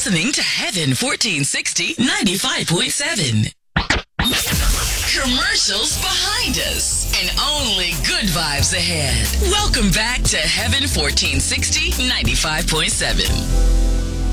listening to Heaven 1460 95.7. Commercials behind us and only good vibes ahead. Welcome back to Heaven 1460 95.7.